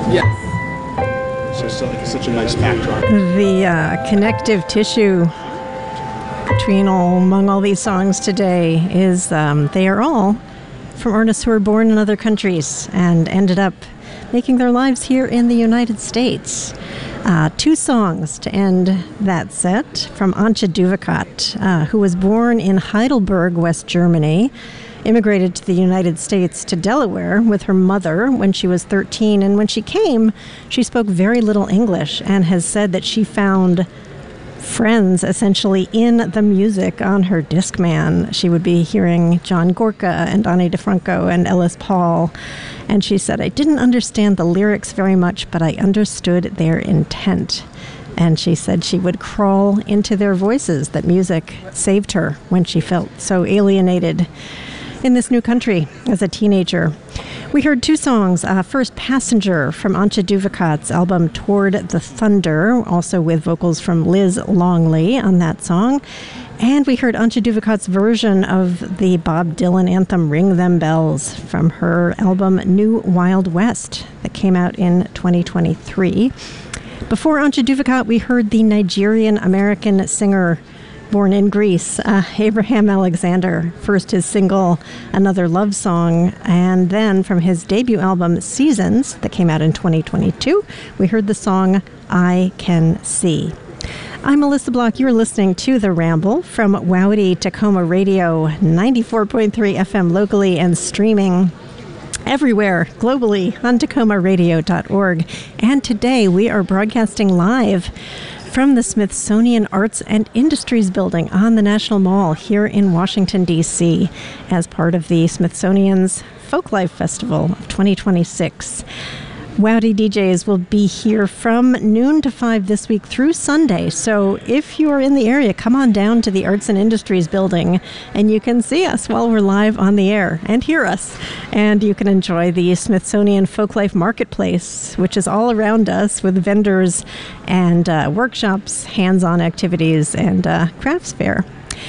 Yes. So it's like such a nice backdrop. The connective tissue among all these songs today is they are all from artists who were born in other countries and ended up making their lives here in the United States. Two songs to end that set from Antje Duvekot, who was born in Heidelberg, West Germany, immigrated to the United States to Delaware with her mother when she was 13. And when she came, she spoke very little English and has said that she found friends essentially in the music on her Discman. She would be hearing John Gorka and Ani DeFranco and Ellis Paul. And she said, I didn't understand the lyrics very much, but I understood their intent. And she said she would crawl into their voices, that music saved her when she felt so alienated in this new country as a teenager. We heard two songs. First, Passenger from Antje Duvekot's album Toward the Thunder, also with vocals from Liz Longley on that song. And we heard Antje Duvekot's version of the Bob Dylan anthem Ring Them Bells from her album New Wild West that came out in 2023. Before Antje Duvekot, we heard the Nigerian-American singer born in Greece, Abraham Alexander. First his single, Another Love Song, and then from his debut album, Seasons, that came out in 2022, we heard the song, I Can See. I'm Melissa Block. You're listening to The Ramble from Wowdy Tacoma Radio, 94.3 FM locally and streaming everywhere globally on tacomaradio.org. And today we are broadcasting live from the Smithsonian Arts and Industries Building on the National Mall here in Washington, D.C. as part of the Smithsonian's Folklife Festival of 2026. Wowdy DJs will be here from noon to 5 this week through Sunday. So if you are in the area, come on down to the Arts and Industries Building and you can see us while we're live on the air and hear us. And you can enjoy the Smithsonian Folklife Marketplace, which is all around us with vendors and workshops, hands-on activities, and crafts fair.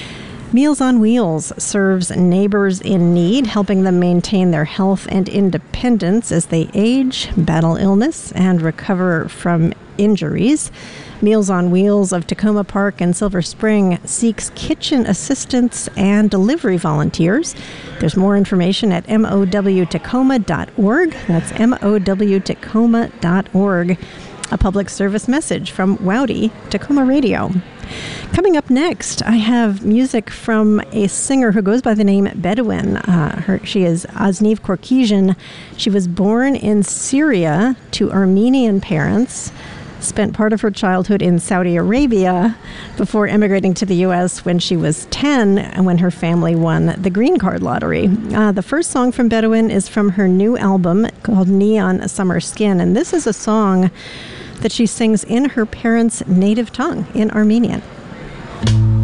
Meals on Wheels serves neighbors in need, helping them maintain their health and independence as they age, battle illness, and recover from injuries. Meals on Wheels of Tacoma Park and Silver Spring seeks kitchen assistants and delivery volunteers. There's more information at mowtacoma.org. That's mowtacoma.org. A public service message from Wowdy Tacoma Radio. Coming up next, I have music from a singer who goes by the name Bedouin. She is Azniv Korkisian. She was born in Syria to Armenian parents, spent part of her childhood in Saudi Arabia before emigrating to the U.S. when she was 10 and when her family won the green card lottery. The first song from Bedouin is from her new album called Neon Summer Skin, and this is a song that she sings in her parents' native tongue, in Armenian.